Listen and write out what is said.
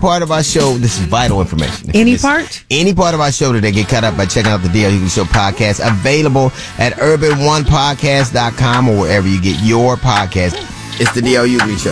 part of our show, this is vital information. Any part? Any part of our show today, get caught up by checking out the D.L. Hughley Show podcast, available at urban1podcast.com or wherever you get your podcast. It's the D.L. Hughley Show.